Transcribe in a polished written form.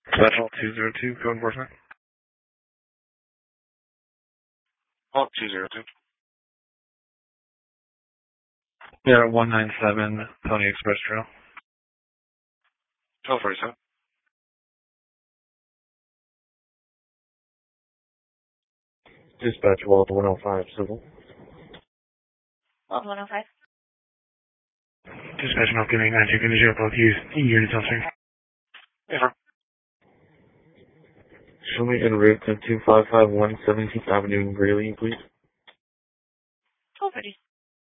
Special 202, code enforcement. Oh, 202. Yeah, 197 Pony Express Trail. 1247. Dispatch Walt 105 Civil. Walt 105. Dispatch Mount Giving 9, can you both use units officer? Yeah. Show me en route to 2551 17th Avenue in Greeley, please. 1230.